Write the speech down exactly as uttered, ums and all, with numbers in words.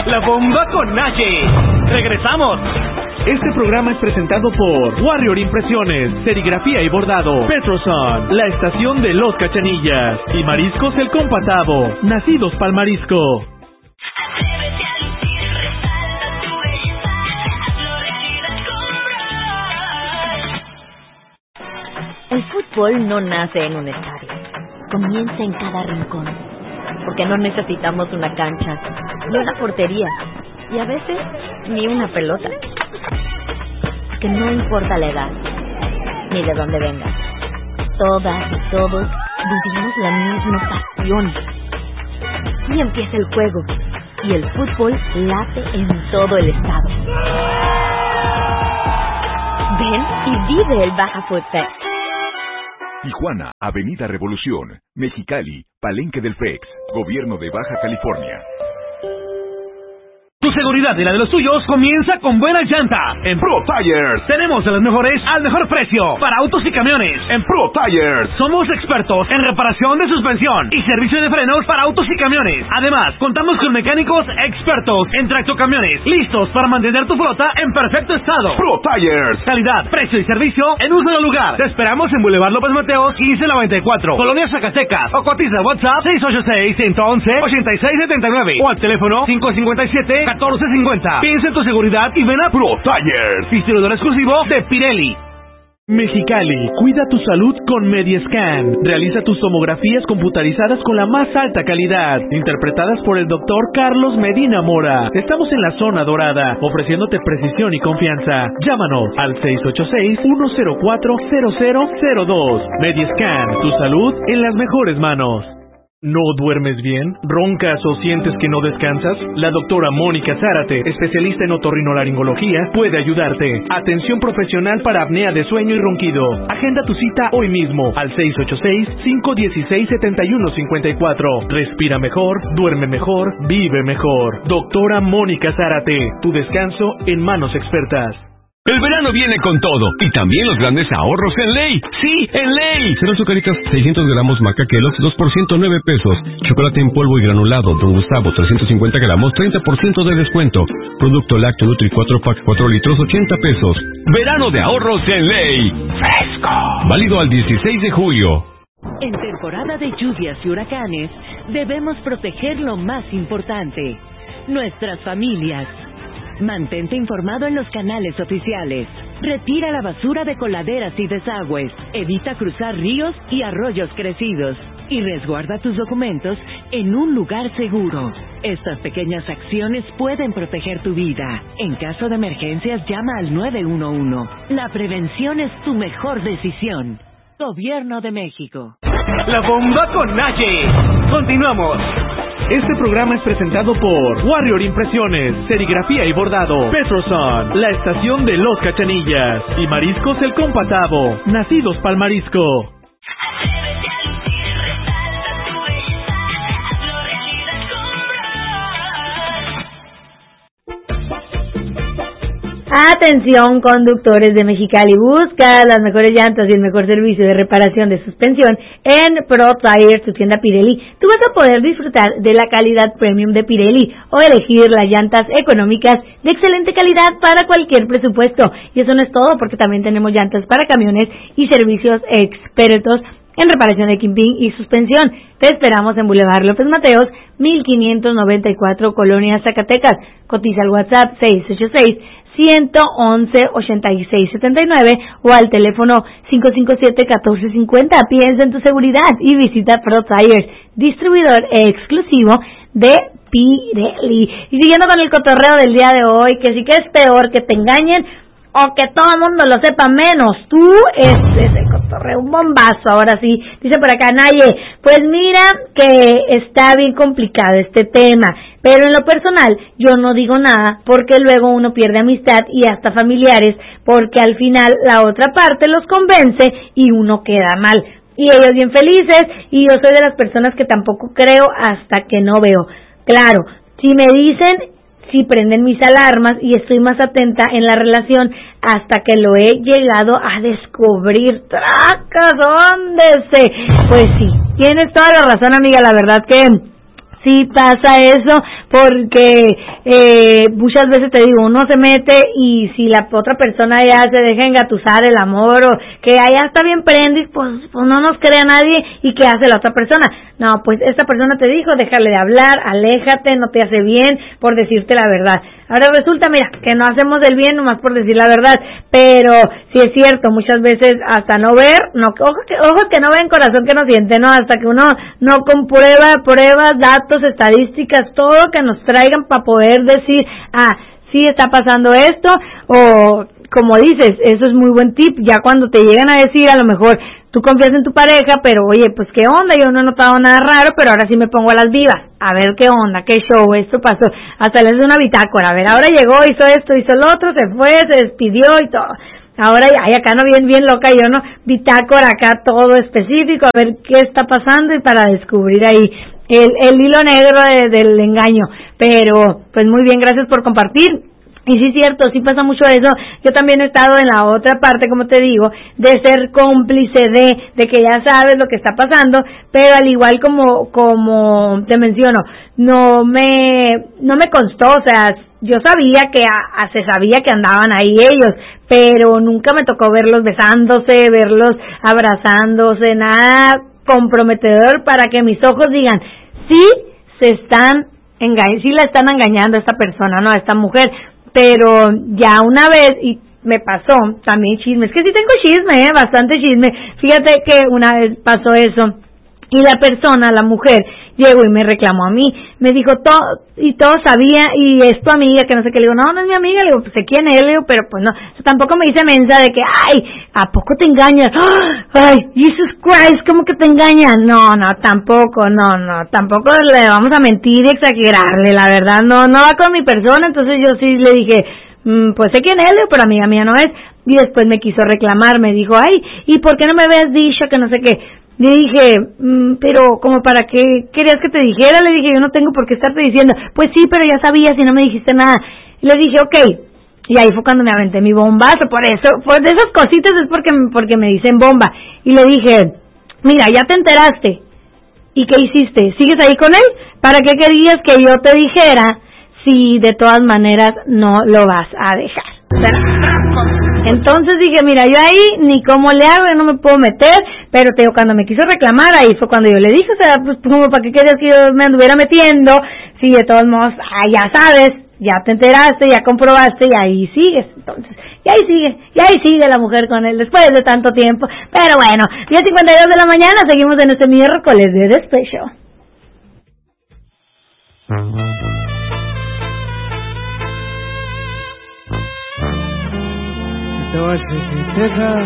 La bomba con Naye. Regresamos. Este programa es presentado por Warrior Impresiones, Serigrafía y Bordado, Petroson, la estación de Los Cachanillas y Mariscos El Compatavo, nacidos pa'l marisco. El fútbol no nace en un estadio, comienza en cada rincón, porque no necesitamos una cancha, ni una portería, y a veces ni una pelota. Que no importa la edad, ni de dónde vengas, todas y todos vivimos la misma pasión. Y empieza el juego, y el fútbol late en todo el estado. Ven y vive el Baja Food Fest. Tijuana, Avenida Revolución, Mexicali, Palenque del F E X, Gobierno de Baja California. Tu seguridad y la de los tuyos comienza con buena llanta. En Pro Tires tenemos a las mejores al mejor precio para autos y camiones. En Pro Tires somos expertos en reparación de suspensión y servicio de frenos para autos y camiones. Además, contamos con mecánicos expertos en tractocamiones, listos para mantener tu flota en perfecto estado. Pro Tires, calidad, precio y servicio en un solo lugar. Te esperamos en Boulevard López Mateos quince noventa y cuatro, Colonia Zacatecas, o cotiza WhatsApp seis ocho seis, uno uno uno, ocho seis siete nueve o al teléfono cinco cinco siete, catorce cincuenta. Piensa en tu seguridad y ven a Pro Tires, distribuidor exclusivo de Pirelli. Mexicali, cuida tu salud con Mediescan. Realiza tus tomografías computarizadas con la más alta calidad, interpretadas por el doctor Carlos Medina Mora. Estamos en la zona dorada, ofreciéndote precisión y confianza. Llámanos al seis ocho seis, uno cero cuatro, cero cero cero dos. Mediescan, tu salud en las mejores manos. ¿No duermes bien? ¿Roncas o sientes que no descansas? La doctora Mónica Zárate, especialista en otorrinolaringología, puede ayudarte. Atención profesional para apnea de sueño y ronquido. Agenda tu cita hoy mismo al seis ocho seis, cinco uno seis, siete uno cinco cuatro. Respira mejor, duerme mejor, vive mejor. Doctora Mónica Zárate, tu descanso en manos expertas. El verano viene con todo, y también los grandes ahorros en Ley. ¡Sí, en Ley! Cero azucaritas, seiscientos gramos Macaquelos, dos por ciento nueve pesos. Chocolate en polvo y granulado, Don Gustavo, trescientos cincuenta gramos, treinta por ciento de descuento. Producto lácteo Nutri cuatro pack, cuatro litros, ochenta pesos. Verano de ahorros en Ley. ¡Fresco! Válido al dieciséis de julio. En temporada de lluvias y huracanes, debemos proteger lo más importante, nuestras familias. Mantente informado en los canales oficiales. Retira la basura de coladeras y desagües. Evita cruzar ríos y arroyos crecidos. Y resguarda tus documentos en un lugar seguro. Estas pequeñas acciones pueden proteger tu vida. En caso de emergencias, llama al nueve uno uno. La prevención es tu mejor decisión. Gobierno de México. La bomba con Naye. Continuamos. Este programa es presentado por Warrior Impresiones, Serigrafía y Bordado, Petroson, la estación de Los Cachanillas y Mariscos El Compatavo, nacidos pa'l marisco. Atención, conductores de Mexicali, busca las mejores llantas y el mejor servicio de reparación de suspensión en Pro Tires, tu tienda Pirelli. Tú vas a poder disfrutar de la calidad premium de Pirelli o elegir las llantas económicas de excelente calidad para cualquier presupuesto. Y eso no es todo, porque también tenemos llantas para camiones y servicios expertos en reparación de kimping y suspensión. Te esperamos en Boulevard López Mateos, mil quinientos noventa y cuatro, Colonia Zacatecas. Cotiza al WhatsApp seis ocho seis, uno uno uno, ocho seis siete nueve o al teléfono cinco cinco siete, catorce cincuenta. Piensa en tu seguridad y visita Pro Tires, distribuidor exclusivo de Pirelli. Y siguiendo con el cotorreo del día de hoy, que sí que es peor que te engañen o que todo el mundo lo sepa menos tú, es, es el cotorreo, un bombazo. Ahora sí, dice por acá Naye, pues mira que está bien complicado este tema, pero en lo personal yo no digo nada porque luego uno pierde amistad y hasta familiares, porque al final la otra parte los convence y uno queda mal. Y ellos bien felices, y yo soy de las personas que tampoco creo hasta que no veo. Claro, si me dicen, si prenden mis alarmas y estoy más atenta en la relación hasta que lo he llegado a descubrir. ¡Tracas! ¿Dónde sé? Pues sí, tienes toda la razón, amiga, la verdad que sí pasa eso, porque eh, muchas veces te digo, uno se mete y si la otra persona ya se deja engatusar el amor o que allá está bien prendido, pues, pues no nos cree a nadie. ¿Y qué hace la otra persona? No, pues esta persona te dijo, déjale de hablar, aléjate, no te hace bien por decirte la verdad. Ahora resulta, mira, que no hacemos el bien nomás por decir la verdad, pero sí es cierto, muchas veces hasta no ver, no, ojos que, ojos que no ven, corazón que no siente, ¿no? Hasta que uno no comprueba, pruebas, datos, estadísticas, todo que nos traigan para poder decir, ah, sí está pasando esto, o como dices, eso es muy buen tip, ya cuando te llegan a decir, a lo mejor tú confías en tu pareja, pero oye, pues qué onda, yo no he notado nada raro, pero ahora sí me pongo a las vivas, a ver qué onda, qué show, esto pasó, hasta les de una bitácora, a ver, ahora llegó, hizo esto, hizo lo otro, se fue, se despidió y todo. Ahora, ay, acá no, bien, bien loca, yo no, bitácora acá, todo específico, a ver qué está pasando y para descubrir ahí el, el hilo negro de, del engaño. Pero, pues muy bien, gracias por compartir. Y sí es cierto, sí pasa mucho eso. Yo también he estado en la otra parte, como te digo, de ser cómplice de, de que ya sabes lo que está pasando, pero al igual como, como te menciono, no me, no me constó, o sea, yo sabía que a, a, se sabía que andaban ahí ellos, pero nunca me tocó verlos besándose, verlos abrazándose, nada comprometedor para que mis ojos digan, sí se están engañando, sí la están engañando a esta persona, no, a esta mujer. Pero ya una vez, y me pasó también chisme, es que sí tengo chisme, ¿eh? Bastante chisme. Fíjate que una vez pasó eso, y la persona, la mujer, llegó y me reclamó a mí, me dijo, todo, y todo sabía, y es tu amiga, que no sé qué, le digo, no, no es mi amiga, le digo, pues sé quién es, le digo, pero pues no, o sea, tampoco me dice mensa de que, ay, ¿a poco te engañas? Ay, Jesus Christ, ¿cómo que te engañas? No, no, tampoco, no, no, tampoco le vamos a mentir y exagerarle, la verdad, no, no va con mi persona, entonces yo sí le dije, mm, pues sé quién es, le digo, pero amiga mía no es, y después me quiso reclamar, me dijo, ay, ¿y por qué no me habías dicho que no sé qué? Le dije, mm, pero como para qué querías que te dijera, le dije, yo no tengo por qué estarte diciendo, pues sí, pero ya sabías y no me dijiste nada. Y le dije, okay, y ahí fue cuando me aventé mi bombazo, por eso, por de esas cositas es porque, porque me dicen bomba. Y le dije, mira, ya te enteraste, ¿y qué hiciste? ¿Sigues ahí con él? ¿Para qué querías que yo te dijera si de todas maneras no lo vas a dejar? Entonces dije, mira, yo ahí ni cómo le hago, yo no me puedo meter, pero te digo, cuando me quiso reclamar, ahí fue cuando yo le dije, o sea, pues como para qué querías que yo me anduviera metiendo, si de todos modos, ah, ya sabes, ya te enteraste, ya comprobaste, y ahí sigues, entonces, y ahí sigue, y ahí sigue la mujer con él, después de tanto tiempo, pero bueno, diez cincuenta y dos de la mañana, seguimos en este miércoles de Despecho. Te voy a decir,